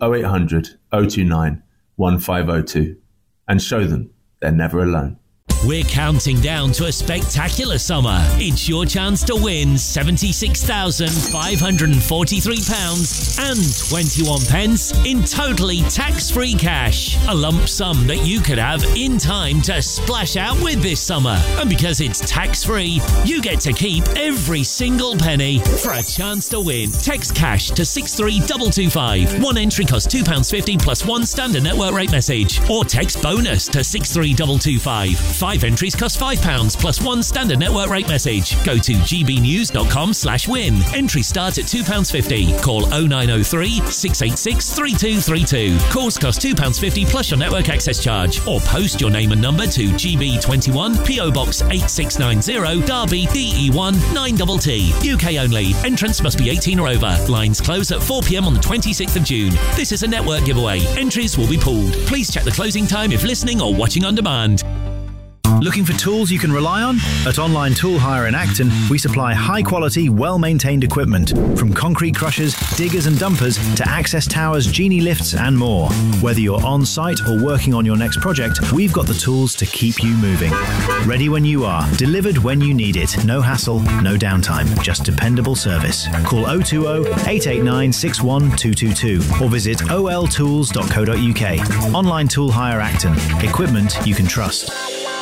0800 029 1502 and show them they're never alone. We're counting down to a spectacular summer. It's your chance to win £76,543 and 21 pence in totally tax-free cash. A lump sum that you could have in time to splash out with this summer. And because it's tax-free, you get to keep every single penny for a chance to win. Text cash to 63225. One entry costs £2.50 plus one standard network rate message. Or text bonus to 63225. 5 entries cost £5 plus one standard network rate message. Go to gbnews.com/win. Entries start at £2.50. Call 0903 686 3232. Calls cost £2.50 plus your network access charge. Or post your name and number to GB21 PO Box 8690 Derby DE1 9TT. UK only. Entrance must be 18 or over. Lines close at 4 p.m. on the 26th of June. This is a network giveaway. Entries will be pooled. Please check the closing time if listening or watching on demand. Looking for tools you can rely on? At Online Tool Hire in Acton, we supply high-quality, well-maintained equipment, from concrete crushers, diggers and dumpers to access towers, genie lifts and more. Whether you're on-site or working on your next project, we've got the tools to keep you moving. Ready when you are, delivered when you need it. No hassle, no downtime, just dependable service. Call 020-889-61222 or visit oltools.co.uk. Online Tool Hire Acton. Equipment you can trust.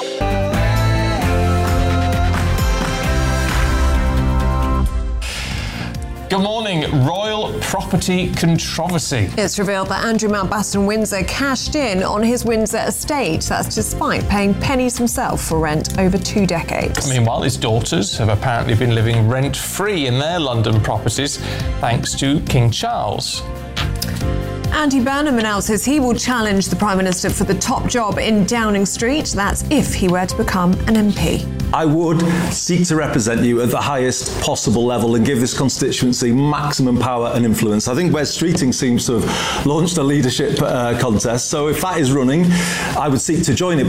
Good morning. Royal property controversy. It's revealed that Andrew Mountbatten Windsor cashed in on his Windsor estate. That's despite paying pennies himself for rent over 2 decades. Meanwhile, his daughters have apparently been living rent-free in their London properties thanks to King Charles. Andy Burnham announces he will challenge the Prime Minister for the top job in Downing Street. That's if he were to become an MP. I would seek to represent you at the highest possible level and give this constituency maximum power and influence. I think Wes Streeting seems to have launched a leadership contest, so if that is running, I would seek to join it.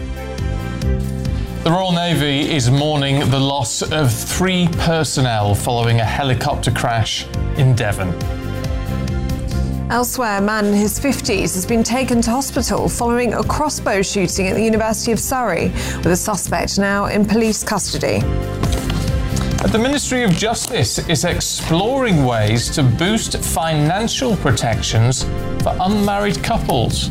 The Royal Navy is mourning the loss of 3 personnel following a helicopter crash in Devon. Elsewhere, a man in his 50s has been taken to hospital following a crossbow shooting at the University of Surrey, with a suspect now in police custody. The Ministry of Justice is exploring ways to boost financial protections for unmarried couples.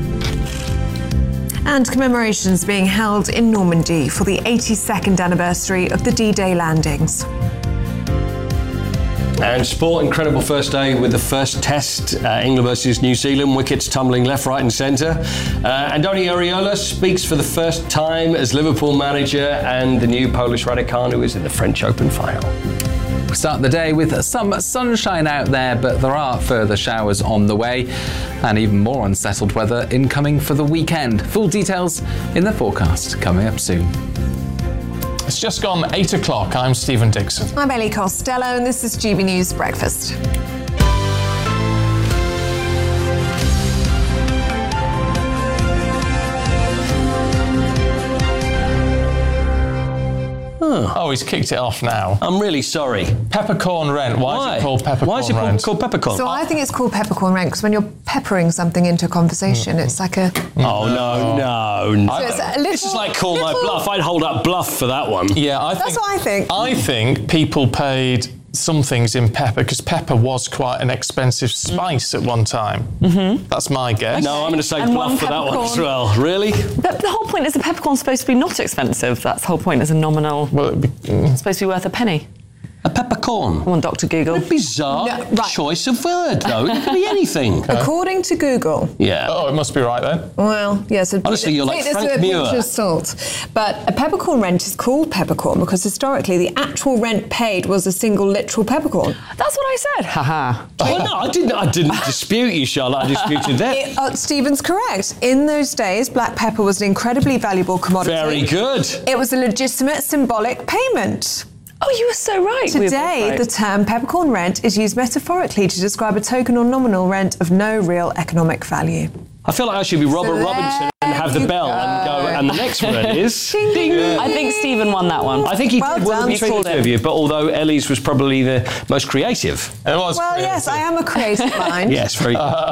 And commemorations being held in Normandy for the 82nd anniversary of the D-Day landings. And sport, incredible first day with the first test, England versus New Zealand, wickets tumbling left, right and centre. Andoni Iraola speaks for the first time as Liverpool manager, and the new Polish Raducanu is in the French Open final. We start the day with some sunshine out there, but there are further showers on the way and even more unsettled weather incoming for the weekend. Full details in the forecast coming up soon. It's just gone 8 o'clock. I'm Stephen Dixon. I'm Ellie Costello, and this is GB News Breakfast. Oh, he's kicked it off now. I'm really sorry. Peppercorn rent. Why is it called peppercorn rent? Why is it called peppercorn? So I think it's called peppercorn rent because when you're peppering something into a conversation, it's like a... Oh, no. So it's a little, this is like call my bluff. I'd hold up bluff for that one. Yeah, That's what I think. I think people paid some things in pepper because pepper was quite an expensive spice at one time. Mm-hmm. That's my guess. No, I'm going to say bluff for that one as well. Really? But the whole point is the peppercorn's supposed to be not expensive. That's the whole point, is a nominal. Well, it's supposed to be worth a penny. A peppercorn? Come on, Dr. Google. A bizarre choice of word, though. It could be anything. According to Google. Yeah. Oh, it must be right then. Well, yeah, so honestly, you're like take Frank this with a Muir. pinch of salt. But a peppercorn rent is called peppercorn because historically the actual rent paid was a single literal peppercorn. That's what I said. Haha. Well, no, I didn't dispute you, Charlotte. I disputed that. Stephen's correct. In those days, black pepper was an incredibly valuable commodity. Very good. It was a legitimate symbolic payment. Oh, you were so right. Today, the term peppercorn rent is used metaphorically to describe a token or nominal rent of no real economic value. I feel like I should be Robert Robinson and have the bell and go, and the next one is... Ding, ding, ding. I think Stephen won that one. I think he Well did well done. between the two of you, but although Ellie's was probably the most creative. It was Well, creative. yes, I am a creative mind. Yes, very good.